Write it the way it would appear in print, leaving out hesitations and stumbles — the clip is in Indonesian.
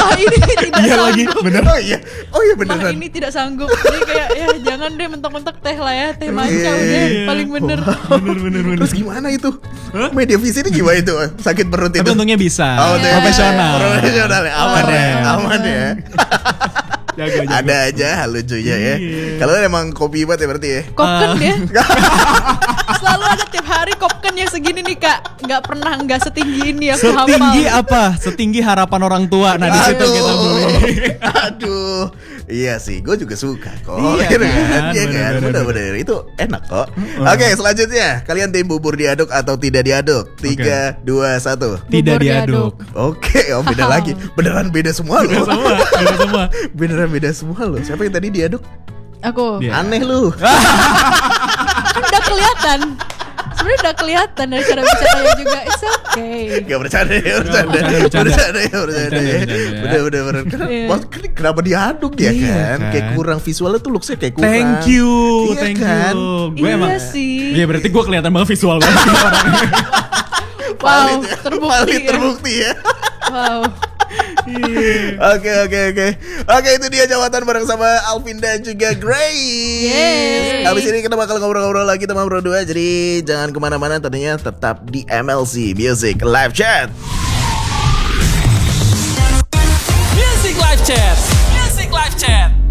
Wah ini tidak Iya lagi, sanggup. bener. Oh iya Wah beneran. ini tidak sanggup. Jadi kayak ya jangan deh mentok-mentok teh lah ya. Teh matcha Iya. udah paling bener. Bener. Terus gimana itu? Media visi ini gimana itu? Sakit perut itu? Tapi untungnya bisa. Oh, untungnya Profesional. Profesional ya. Aman ya. Keren. Aman ya. Jago. Ada aja lucunya ya. Kalau emang kopi banget ya berarti ya. Kopken ya. Selalu ada tiap hari kopken yang segini nih kak. Nggak pernah nggak setinggi ini aku Setinggi hafal. apa? Setinggi harapan orang tua. Nah di situ kita beli. Aduh. Iya sih, gue juga suka kok. Iya Gitu kan? Iya kan? Bener-bener itu enak kok. Oke, selanjutnya kalian tim bubur diaduk atau tidak diaduk? 3, 2, 1. Tidak Bubur diaduk. Oke, oh beda lagi. Beneran beda semua loh. Beda semua. Beneran beda semua loh. Siapa yang tadi diaduk? Aku Dia. Aneh lu. kan udah kelihatan. Sebenarnya udah kelihatan dari cara bicaranya juga. It's okay. Gak bercanda ya, bercanda. bercanda. Bercanda ya, bercanda ya. Bercanda. Bener. Iya. Kenapa diaduk ya Iya kan? kan? Kayak kurang visualnya tuh looksnya kayak kurang. Thank you. Iya Thank kan? you. Gue Iya emang. sih. Iya berarti gue kelihatan banget visual banget orangnya. Wow, Valid ya. terbukti Valid, ya. terbukti ya. Wow. Oke. Oke, itu dia jawaban bareng sama Alvin dan juga Grace. Yeay. Habis ini kita bakal ngobrol-ngobrol lagi sama berdua. Jadi jangan kemana-mana, tentunya tetap di MLC Music Live Chat. Music Live Chat.